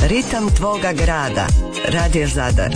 Ritam tvoga grada. Radio Zadar.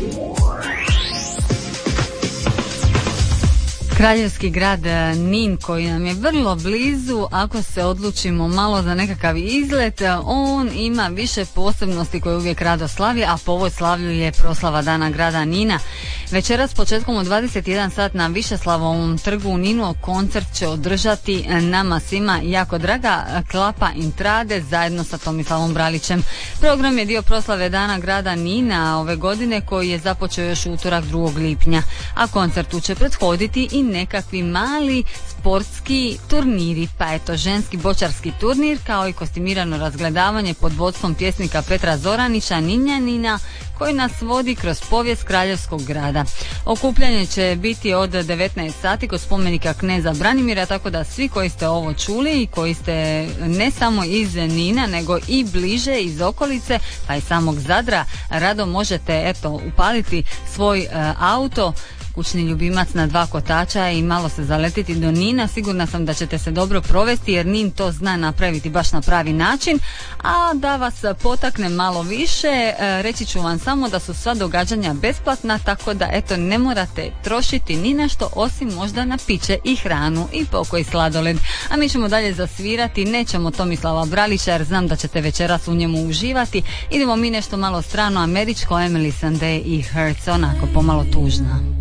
Kraljevski grad Nin koji nam je vrlo blizu, ako se odlučimo malo za nekakav izlet, on ima više posebnosti koje uvijek rado slavi, a povod slavlju je proslava Dana grada Nina. Večeras početkom od 21 sat na Višeslavovom trgu u Ninu koncert će održati nama svima jako draga Klapa Intrade zajedno sa Tomislavom Bralićem. Program je dio proslave Dana grada Nina ove godine koji je započeo još utorak 2. lipnja, a koncertu će prethoditi i nekakvi mali sportski turniri, pa je to ženski bočarski turnir kao i kostimirano razgledavanje pod vodstvom pjesnika Petra Zoranića Ninjanina koji nas vodi kroz povijest kraljevskog grada. Okupljanje će biti od 19 sati kod spomenika kneza Branimira, tako da svi koji ste ovo čuli i koji ste ne samo iz Nina nego i bliže iz okolice pa i samog Zadra rado možete upaliti svoj auto, kućni ljubimac na 2 kotača i malo se zaletiti do Nina. Sigurna sam da ćete se dobro provesti jer Nin to zna napraviti baš na pravi način. A da vas potakne malo više, reći ću vam samo da su sva događanja besplatna, tako da ne morate trošiti ni na što osim možda na piće i hranu i pokoji sladoled. A mi ćemo dalje zasvirati, nećemo Tomislava Bralića jer znam da ćete večeras u njemu uživati. Idemo mi nešto malo strano američko, Emily Sandé i Hurts, onako pomalo tužna.